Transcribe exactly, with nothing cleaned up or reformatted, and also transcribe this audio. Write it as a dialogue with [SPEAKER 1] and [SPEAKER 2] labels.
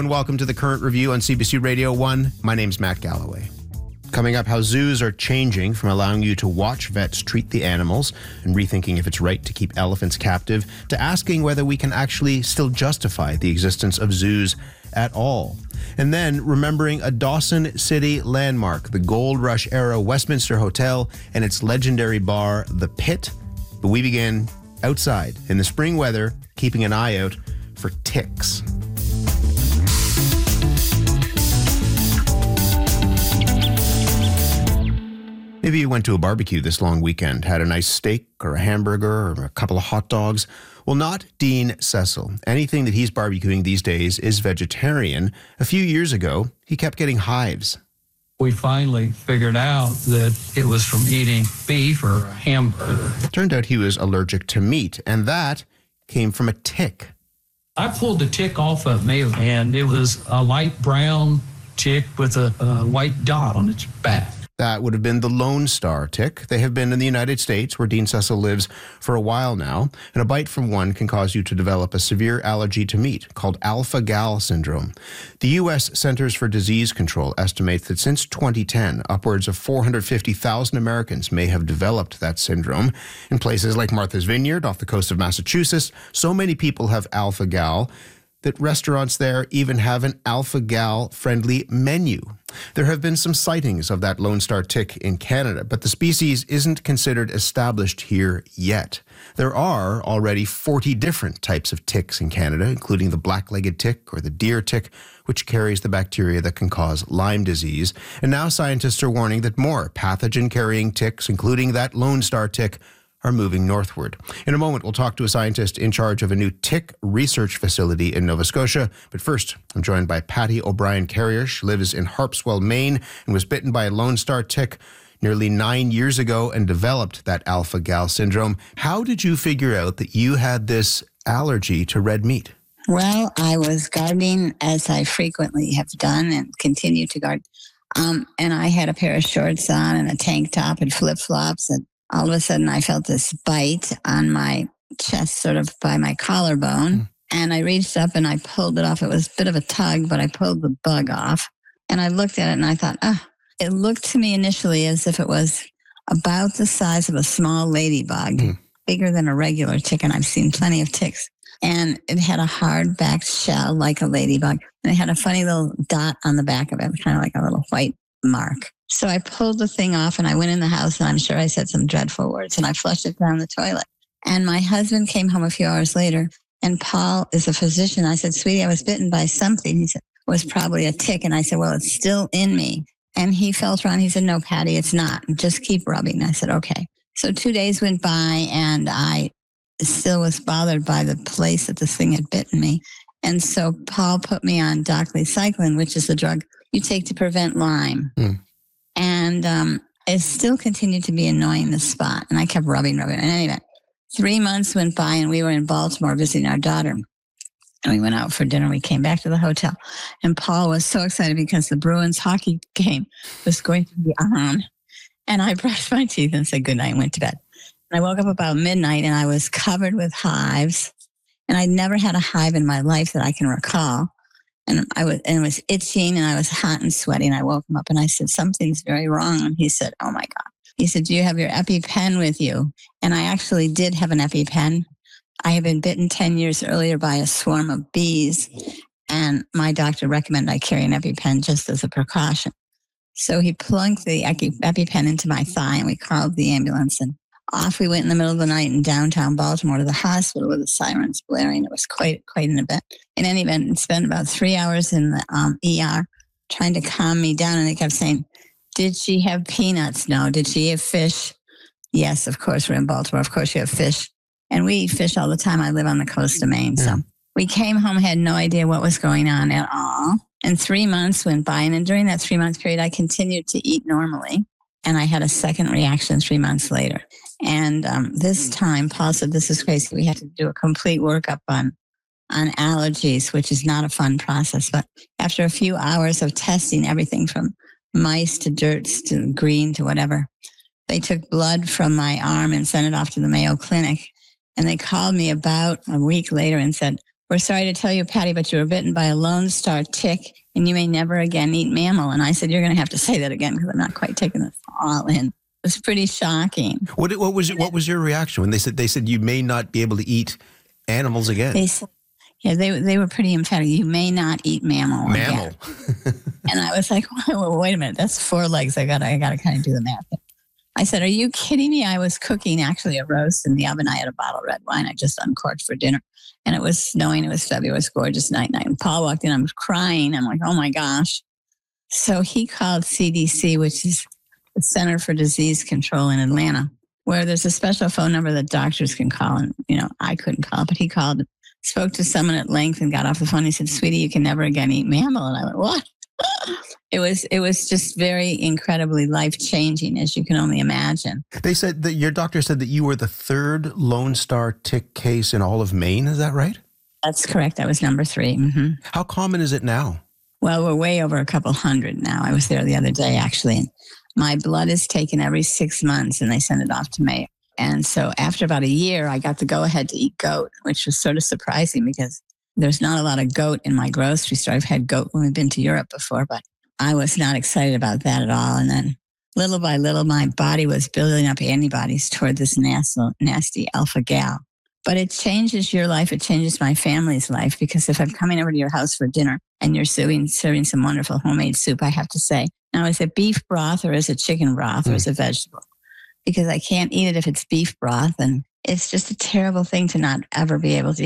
[SPEAKER 1] and welcome to the Current Review on C B C Radio one. My name's Matt Galloway. Coming up, how zoos are changing from allowing you to watch vets treat the animals and rethinking if it's right to keep elephants captive to asking whether we can actually still justify the existence of zoos at all. And then remembering a Dawson City landmark, the Gold Rush era Westminster Hotel and its legendary bar, The Pit. But we begin outside in the spring weather, keeping an eye out for ticks. Maybe you went to a barbecue this long weekend, had a nice steak or a hamburger or a couple of hot dogs. Well, not Dean Cecil. Anything that he's barbecuing these days is vegetarian. A few years ago, he kept getting hives.
[SPEAKER 2] We finally figured out that it was from eating beef or a hamburger.
[SPEAKER 1] It turned out he was allergic to meat, and that came from a tick.
[SPEAKER 2] I pulled the tick off of me, and it was a light brown tick with a, a white dot on its back.
[SPEAKER 1] That would have been the Lone Star tick. They have been in the United States, where Dean Cecil lives, for a while now, and a bite from one can cause you to develop a severe allergy to meat called alpha-gal syndrome. The U S Centers for Disease Control estimates that since twenty ten, upwards of four hundred fifty thousand Americans may have developed that syndrome. In places like Martha's Vineyard off the coast of Massachusetts, so many people have alpha-gal that restaurants there even have an alpha-gal-friendly menu. There have been some sightings of that Lone Star tick in Canada, but the species isn't considered established here yet. There are already forty different types of ticks in Canada, including the black-legged tick or the deer tick, which carries the bacteria that can cause Lyme disease. And now scientists are warning that more pathogen-carrying ticks, including that Lone Star tick, are moving northward. In a moment, we'll talk to a scientist in charge of a new tick research facility in Nova Scotia. But first, I'm joined by Patty O'Brien-Carrier. She lives in Harpswell, Maine, and was bitten by a Lone Star tick nearly nine years ago and developed that alpha-gal syndrome. How did you figure out that you had this allergy to red meat?
[SPEAKER 3] Well, I was gardening, as I frequently have done and continue to garden. Um, and I had a pair of shorts on and a tank top and flip-flops, and all of a sudden, I felt this bite on my chest, sort of by my collarbone. Mm. And I reached up and I pulled it off. It was a bit of a tug, but I pulled the bug off. And I looked at it and I thought, oh, it looked to me initially as if it was about the size of a small ladybug, mm. bigger than a regular tick. And I've seen plenty of ticks. And it had a hard back shell like a ladybug. And it had a funny little dot on the back of it, kind of like a little white mark. So I pulled the thing off and I went in the house and I'm sure I said some dreadful words and I flushed it down the toilet. And my husband came home a few hours later and Paul is a physician. I said, sweetie, I was bitten by something. He said, it was probably a tick. And I said, well, it's still in me. And he felt around. He said, no, Patty, it's not. Just keep rubbing. I said, okay. So two days went by and I still was bothered by the place that this thing had bitten me. And so Paul put me on doxycycline, which is the drug you take to prevent Lyme. Mm. And um, it still continued to be annoying, the spot. And I kept rubbing, rubbing. And anyway, three months went by and we were in Baltimore visiting our daughter. And we went out for dinner. We came back to the hotel. And Paul was so excited because the Bruins hockey game was going to be on. And I brushed my teeth and said goodnight and went to bed. And I woke up about midnight and I was covered with hives. And I'd never had a hive in my life that I can recall. And I was, and it was itching and I was hot and sweaty. And I woke him up and I said, something's very wrong. And he said, oh my God. He said, do you have your EpiPen with you? And I actually did have an EpiPen. I had been bitten ten years earlier by a swarm of bees. And my doctor recommended I carry an EpiPen just as a precaution. So he plunked the EpiPen into my thigh and we called the ambulance and off we went in the middle of the night in downtown Baltimore to the hospital with the sirens blaring. It was quite quite an event. In any event, it spent about three hours in the um, E R trying to calm me down. And they kept saying, did she have peanuts? No. Did she have fish? Yes, of course. We're in Baltimore. Of course you have fish. And we eat fish all the time. I live on the coast of Maine. Yeah. So we came home, had no idea what was going on at all. And three months went by. And during that three-month period, I continued to eat normally. And I had a second reaction three months later. And um, this time, Paul said, this is crazy. We had to do a complete workup on, on allergies, which is not a fun process. But after a few hours of testing everything from mice to dirts to green to whatever, they took blood from my arm and sent it off to the Mayo Clinic. And they called me about a week later and said, we're sorry to tell you, Patty, but you were bitten by a Lone Star tick and you may never again eat mammal. And I said, you're going to have to say that again because I'm not quite taking this all in. It was pretty shocking.
[SPEAKER 1] What, what was what was your reaction when they said they said you may not be able to eat animals again?
[SPEAKER 3] They said, yeah, they they were pretty emphatic. You may not eat mammal.
[SPEAKER 1] Mammal.
[SPEAKER 3] And I was like, well, wait a minute, that's four legs. I got I got to kind of do the math. I said, are you kidding me? I was cooking actually a roast in the oven. I had a bottle of red wine I just uncorked for dinner. And it was snowing. It was February. It was a gorgeous night. And Paul walked in. I'm crying. I'm like, oh my gosh. So he called C D C, which is the Center for Disease Control in Atlanta, where there's a special phone number that doctors can call. And, you know, I couldn't call, but he called, spoke to someone at length and got off the phone. He said, sweetie, you can never again eat mammal. And I went, what? It was it was just very incredibly life-changing, as you can only imagine.
[SPEAKER 1] They said that your doctor said that you were the third Lone Star tick case in all of Maine. Is that right?
[SPEAKER 3] That's correct. That was number three. Mm-hmm.
[SPEAKER 1] How common is it now?
[SPEAKER 3] Well, we're way over a couple hundred now. I was there the other day, actually. And my blood is taken every six months, and they send it off to Mayo. And so after about a year, I got the go-ahead to eat goat, which was sort of surprising because there's not a lot of goat in my grocery store. I've had goat when we've been to Europe before, but I was not excited about that at all. And then little by little, my body was building up antibodies toward this nasty, nasty alpha-gal. But it changes your life. It changes my family's life because if I'm coming over to your house for dinner and you're serving, serving some wonderful homemade soup, I have to say, now is it beef broth or is it chicken broth or is it vegetable? Because I can't eat it if it's beef broth. And it's just a terrible thing to not ever be able to